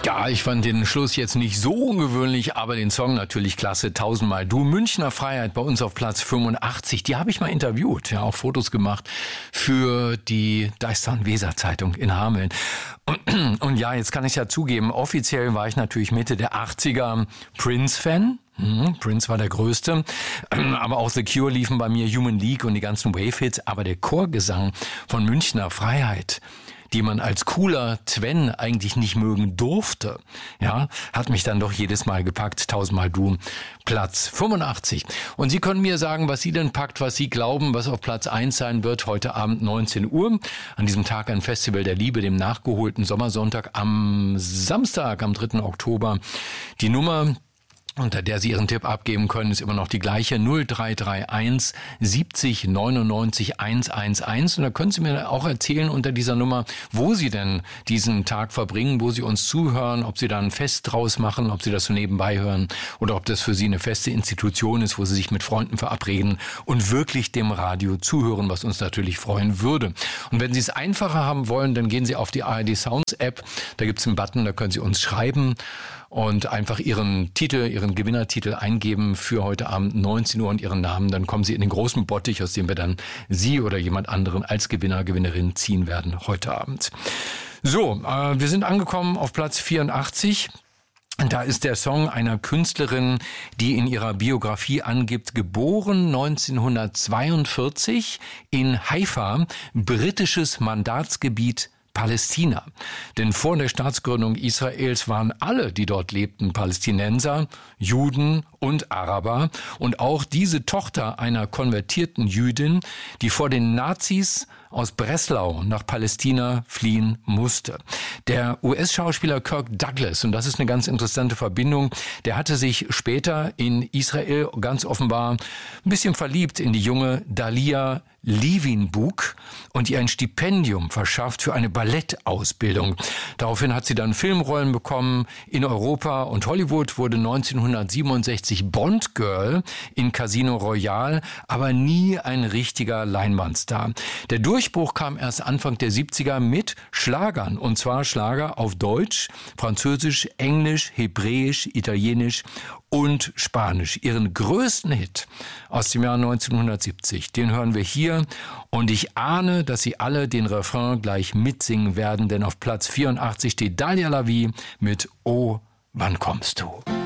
Ja, ich fand den Schluss jetzt nicht so ungewöhnlich, aber den Song natürlich klasse. Tausendmal du. Münchner Freiheit bei uns auf Platz 85. Die habe ich mal interviewt, ja, auch Fotos gemacht für die Deistan-Weser-Zeitung in Hameln. Und ja, jetzt kann ich ja zugeben, offiziell war ich natürlich Mitte der 80er Prince-Fan. Prince war der Größte, aber auch The Cure liefen bei mir, Human League und die ganzen Wave-Hits, aber der Chorgesang von Münchner Freiheit, die man als cooler Twen eigentlich nicht mögen durfte, ja, hat mich dann doch jedes Mal gepackt. Tausendmal du, Platz 85. Und Sie können mir sagen, was Sie denn packt, was Sie glauben, was auf Platz 1 sein wird, heute Abend 19 Uhr. An diesem Tag ein Festival der Liebe, dem nachgeholten Sommersonntag am Samstag, am 3. Oktober. Die Nummer, unter der Sie Ihren Tipp abgeben können, ist immer noch die gleiche 0331 70 99 111. Und da können Sie mir auch erzählen unter dieser Nummer, wo Sie denn diesen Tag verbringen, wo Sie uns zuhören, ob Sie da ein Fest draus machen, ob Sie das so nebenbei hören oder ob das für Sie eine feste Institution ist, wo Sie sich mit Freunden verabreden und wirklich dem Radio zuhören, was uns natürlich freuen würde. Und wenn Sie es einfacher haben wollen, dann gehen Sie auf die ARD Sounds App. Da gibt es einen Button, da können Sie uns schreiben und einfach Ihren Gewinnertitel eingeben für heute Abend 19 Uhr und Ihren Namen. Dann kommen Sie in den großen Bottich, aus dem wir dann Sie oder jemand anderen als Gewinner, Gewinnerin ziehen werden heute Abend. So, wir sind angekommen auf Platz 84. Da ist der Song einer Künstlerin, die in ihrer Biografie angibt, geboren 1942 in Haifa, britisches Mandatsgebiet Palästina. Denn vor der Staatsgründung Israels waren alle, die dort lebten, Palästinenser, Juden und Araber. Und auch diese Tochter einer konvertierten Jüdin, die vor den Nazis aus Breslau nach Palästina fliehen musste. Der US-Schauspieler Kirk Douglas, und das ist eine ganz interessante Verbindung, der hatte sich später in Israel ganz offenbar ein bisschen verliebt in die junge Dalia Levinbuk und ihr ein Stipendium verschafft für eine Ballettausbildung. Daraufhin hat sie dann Filmrollen bekommen in Europa und Hollywood, wurde 1967 Bond-Girl in Casino Royale, aber nie ein richtiger Leinwandstar. Der Durchbruch kam erst Anfang der 70er mit Schlagern, und zwar Schlager auf Deutsch, Französisch, Englisch, Hebräisch, Italienisch und Spanisch. Ihren größten Hit aus dem Jahr 1970, den hören wir hier. Und ich ahne, dass Sie alle den Refrain gleich mitsingen werden, denn auf Platz 84 steht Dalia Lavi mit Oh, wann kommst du?